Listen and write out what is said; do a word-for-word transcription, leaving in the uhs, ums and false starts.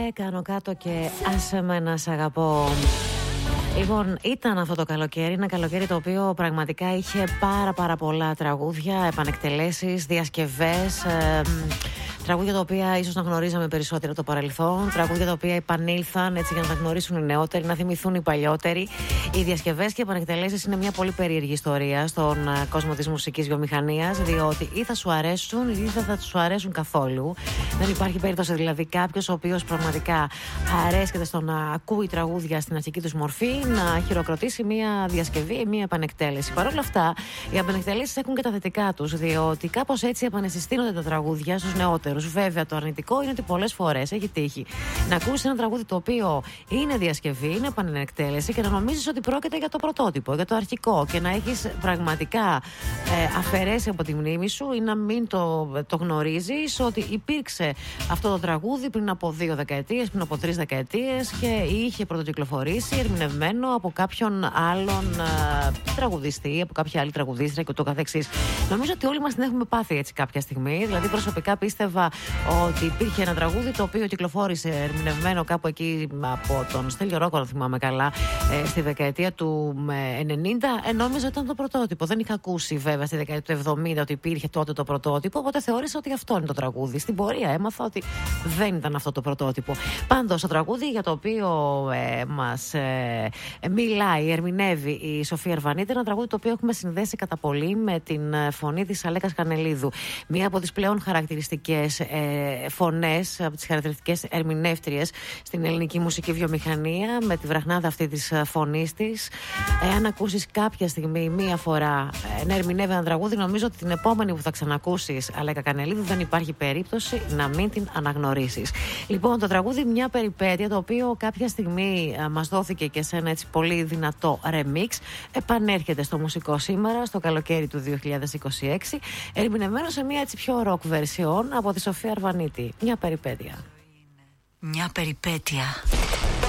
κάνω κάτω και άσε με να σ' αγαπώ. Λοιπόν, ήταν αυτό το καλοκαίρι, ένα καλοκαίρι το οποίο πραγματικά είχε πάρα πάρα πολλά τραγούδια, επανεκτελέσεις, διασκευές, ε, τραγούδια τα οποία ίσως να γνωρίζαμε περισσότερο το παρελθόν, τραγούδια τα οποία επανήλθαν έτσι για να τα γνωρίσουν οι νεότεροι, να θυμηθούν οι παλιότεροι. Οι διασκευές και οι επανεκτελέσεις είναι μια πολύ περίεργη ιστορία στον κόσμο της μουσικής βιομηχανίας, διότι ή θα σου αρέσουν ή δεν θα σου αρέσουν καθόλου. Δεν υπάρχει περίπτωση δηλαδή κάποιος ο οποίος πραγματικά αρέσκεται στο να ακούει τραγούδια στην αρχική τους μορφή να χειροκροτήσει μια διασκευή ή μια επανεκτέλεση. Παρ' όλα αυτά, οι επανεκτελέσεις έχουν και τα θετικά τους, διότι κάπως έτσι επανεσυστήνονται τα τραγούδια στους νεότερους. Βέβαια, το αρνητικό είναι ότι πολλές φορές έχει τύχει να ακούσεις ένα τραγούδι το οποίο είναι διασκευή, είναι επανεκτέλεση και να νομίζεις ότι πρόκειται για το πρωτότυπο, για το αρχικό και να έχεις πραγματικά ε, αφαιρέσει από τη μνήμη σου ή να μην το, το γνωρίζεις ότι υπήρξε αυτό το τραγούδι πριν από δύο δεκαετίες, πριν από τρεις δεκαετίες και είχε πρωτοκυκλοφορήσει ερμηνευμένο από κάποιον άλλον α, τραγουδιστή, από κάποια άλλη τραγουδίστρια και ούτω καθεξής. Νομίζω ότι όλοι μας την έχουμε πάθει έτσι κάποια στιγμή. Δηλαδή, προσωπικά πίστευα ότι υπήρχε ένα τραγούδι το οποίο κυκλοφόρησε ερμηνευμένο κάπου εκεί από τον Στέλιο Ρόκο, αν θυμάμαι καλά, ε, στη δεκαετία του ενενήντα. Ε, νόμιζα ότι ήταν το πρωτότυπο. Δεν είχα ακούσει βέβαια στη δεκαετία του εβδομήντα ότι υπήρχε τότε το πρωτότυπο, οπότε θεώρησα ότι αυτό είναι το τραγούδι. Στην πορεία έμαθα ότι δεν ήταν αυτό το πρωτότυπο. Πάντως, το τραγούδι για το οποίο ε, μας ε, μιλάει, ερμηνεύει η Σοφία Αρβανίτη, ένα τραγούδι το οποίο έχουμε συνδέσει κατά πολύ με την φωνή της Αλέκας Κανελίδου. Μία από τις πλέον χαρακτηριστικές ε, φωνές, από τις χαρακτηριστικές ερμηνεύτριες στην ελληνική μουσική βιομηχανία, με τη βραχνάδα αυτή της φωνής της. Εάν ακούσεις κάποια στιγμή, μία φορά, ε, να ερμηνεύει ένα τραγούδι, νομίζω ότι την επόμενη που θα ξανακούσεις Αλέκα Κανελίδου δεν υπάρχει περίπτωση να μην την αναγνωρίσεις. Λοιπόν, το τραγούδι Μια Περιπέτεια, το οποίο κάποια στιγμή ε, μας δόθηκε και σε ένα έτσι πολύ δυνατό remix, επανέρχεται στο μουσικό σήμερα, στο καλοκαίρι του δύο χιλιάδες είκοσι έξι, ερμηνευμένο σε μια έτσι πιο rock version από τη Σοφία Αρβανίτη. Μια περιπέτεια. Μια περιπέτεια.